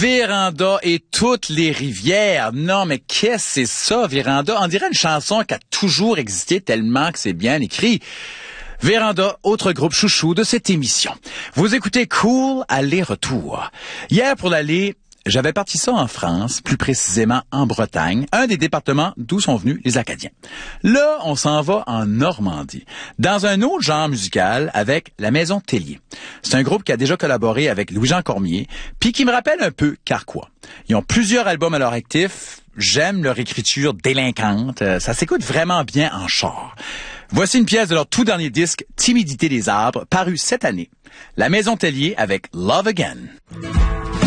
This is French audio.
Véranda et toutes les rivières. Non, mais qu'est-ce que c'est ça, Véranda? On dirait une chanson qui a toujours existé tellement que c'est bien écrit. Véranda, autre groupe chouchou de cette émission. Vous écoutez Cool aller-retour. Hier, pour l'aller, j'avais parti ça en France, plus précisément en Bretagne, un des départements d'où sont venus les Acadiens. Là, on s'en va en Normandie, dans un autre genre musical avec la Maison Tellier. C'est un groupe qui a déjà collaboré avec Louis-Jean Cormier, puis qui me rappelle un peu Carquois. Ils ont plusieurs albums à leur actif. J'aime leur écriture délinquante. Ça s'écoute vraiment bien en char. Voici une pièce de leur tout dernier disque, Timidité des arbres, paru cette année. La Maison Tellier avec Love Again.